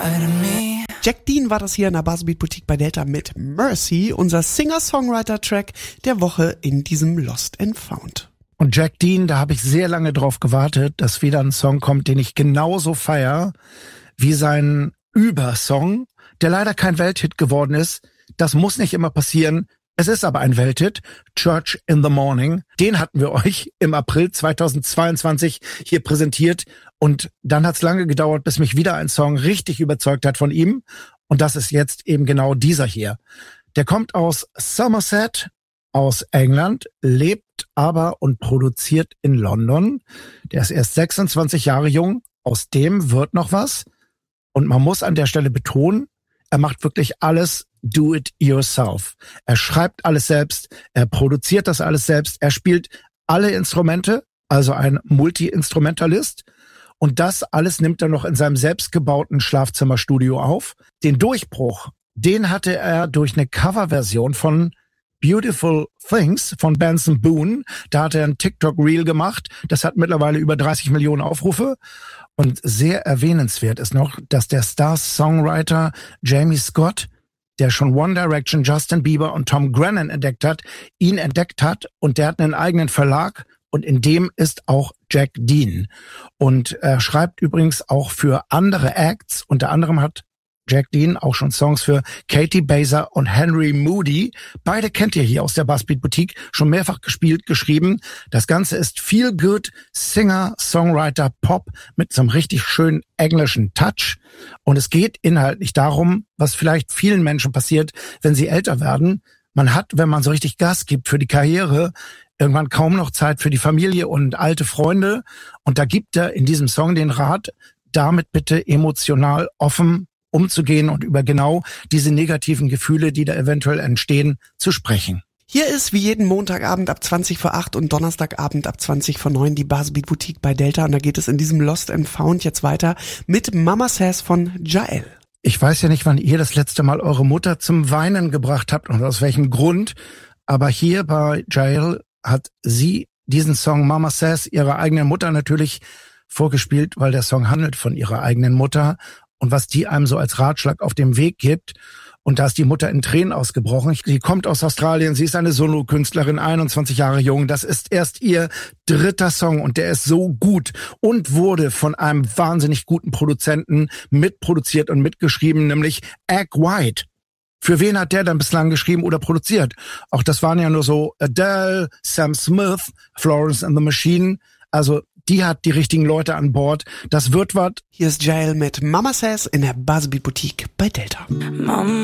Jack Dean war das hier in der Buzzbeat Boutique bei Delta mit Mercy, unser Singer-Songwriter-Track der Woche in diesem Lost and Found. Und Jack Dean, da habe ich sehr lange drauf gewartet, dass wieder ein Song kommt, den ich genauso feier wie sein Übersong, der leider kein Welthit geworden ist. Das muss nicht immer passieren. Es ist aber ein Welthit, Church in the Morning. Den hatten wir euch im April 2022 hier präsentiert. Und dann hat es lange gedauert, bis mich wieder ein Song richtig überzeugt hat von ihm. Und das ist jetzt eben genau dieser hier. Der kommt aus Somerset, aus England, lebt aber und produziert in London. Der ist erst 26 Jahre jung. Aus dem wird noch was. Und man muss an der Stelle betonen, er macht wirklich alles do it yourself. Er schreibt alles selbst, er produziert das alles selbst, er spielt alle Instrumente, also ein Multi-Instrumentalist. Und das alles nimmt er noch in seinem selbstgebauten Schlafzimmerstudio auf. Den Durchbruch, den hatte er durch eine Coverversion von Beautiful Things von Benson Boone. Da hat er ein TikTok-Reel gemacht. Das hat mittlerweile über 30 Millionen Aufrufe. Und sehr erwähnenswert ist noch, dass der Star-Songwriter Jamie Scott, der schon One Direction, Justin Bieber und Tom Grennan entdeckt hat, ihn entdeckt hat und der hat einen eigenen Verlag und in dem ist auch Jack Dean. Und er schreibt übrigens auch für andere Acts, unter anderem hat Jack Dean auch schon Songs für Katie Baser und Henry Moody. Beide kennt ihr hier aus der Buzzbeat Boutique, schon mehrfach gespielt, geschrieben. Das Ganze ist Feel Good Singer, Songwriter, Pop mit so einem richtig schönen englischen Touch. Und es geht inhaltlich darum, was vielleicht vielen Menschen passiert, wenn sie älter werden. Man hat, wenn man so richtig Gas gibt für die Karriere, irgendwann kaum noch Zeit für die Familie und alte Freunde. Und da gibt er in diesem Song den Rat, damit bitte emotional offen umzugehen und über genau diese negativen Gefühle, die da eventuell entstehen, zu sprechen. Hier ist wie jeden Montagabend ab 20 vor 8 und Donnerstagabend ab 20 vor 9 die Buzzbeat Boutique bei Delta. Und da geht es in diesem Lost and Found jetzt weiter mit Mama Says von Jael. Ich weiß ja nicht, wann ihr das letzte Mal eure Mutter zum Weinen gebracht habt und aus welchem Grund. Aber hier bei Jael hat sie diesen Song Mama Says ihrer eigenen Mutter natürlich vorgespielt, weil der Song handelt von ihrer eigenen Mutter. Und was die einem so als Ratschlag auf dem Weg gibt. Und da ist die Mutter in Tränen ausgebrochen. Sie kommt aus Australien, sie ist eine Solo-Künstlerin, 21 Jahre jung. Das ist erst ihr 3. Song und der ist so gut und wurde von einem wahnsinnig guten Produzenten mitproduziert und mitgeschrieben, nämlich Egg White. Für wen hat der dann bislang geschrieben oder produziert? Auch das waren ja nur so Adele, Sam Smith, Florence and the Machine. Also die hat die richtigen Leute an Bord. Das wird was. Hier ist Jael mit Mama Says in der Buzzbeat Boutique bei Delta.